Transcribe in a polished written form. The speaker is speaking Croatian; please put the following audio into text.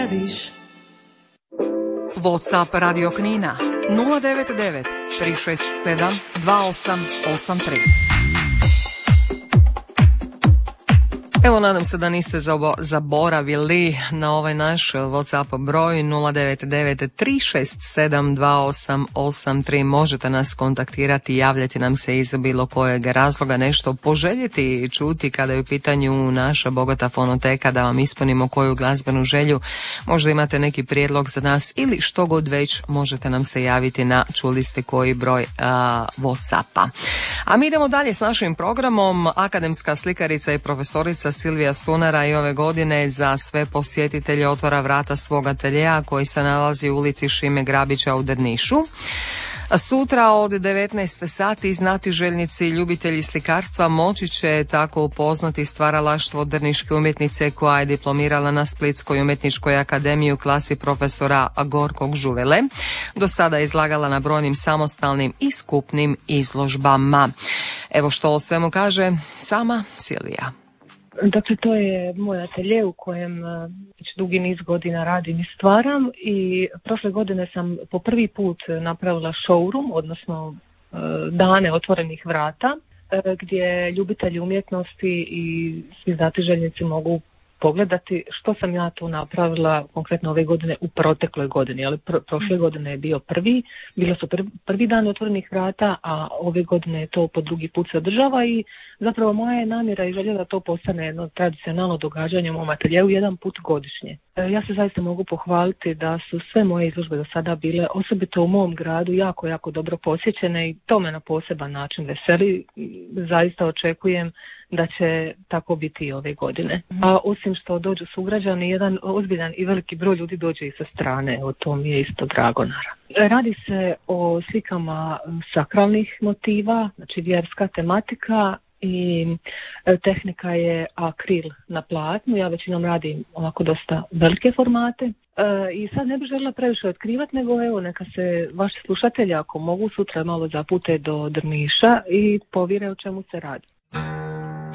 WhatsApp Radio Knina 099 367 2883. Evo, nadam se da niste zaboravili na ovaj naš WhatsApp broj 099 367 2883. Možete nas kontaktirati, javljati nam se iz bilo kojeg razloga, nešto poželjeti i čuti kada je u pitanju naša bogata fonoteka, da vam ispunimo koju glazbenu želju. Možda imate neki prijedlog za nas ili što god već, možete nam se javiti na, čuli ste koji broj WhatsAppa. A mi idemo dalje s našim programom. Akademska slikarica i profesorica Silvija Sunara i ove godine za sve posjetitelje otvara vrata svog ateljeja koji se nalazi u ulici Šime Grabića u Drnišu. Sutra od 19 sati znatiželjnici i ljubitelji slikarstva moći će tako upoznati stvaralaštvo drniške umjetnice koja je diplomirala na Splitskoj umjetničkoj akademiji u klasi profesora Gorkog Žuvele. Do sada je izlagala na brojnim samostalnim i skupnim izložbama. Evo što o svemu kaže sama Silvija. Dakle, to je moj atelje u kojem već dugi niz godina radim i stvaram i prošle godine sam po prvi put napravila showroom, odnosno dane otvorenih vrata, gdje ljubitelji umjetnosti i svi znatiželjnici mogu pogledati što sam ja tu napravila konkretno ove godine u protekloj godini, ali prošle godine je bio bilo su prvi dan otvorenih vrata, a ove godine je to po drugi put se održava i zapravo moja je namjera i želja da to postane jedno tradicionalno događanje u mom ateljeu jedan put godišnje. Ja se zaista mogu pohvaliti da su sve moje izložbe do sada bile, osobito u mom gradu, jako, jako dobro posjećene i to me na poseban način veseli. Zaista očekujem da će tako biti i ove godine. A osim što dođu sugrađani, jedan ozbiljan i veliki broj ljudi dođe i sa strane, o to mi je isto drago naravno. Radi se o slikama sakralnih motiva, znači vjerska tematika i tehnika je akril na platnu. Ja većinom radim ovako dosta velike formate i sad ne bih željela previše otkrivati, nego evo neka se vaši slušatelji ako mogu sutra malo zapute do Drniša i povjere o čemu se radi.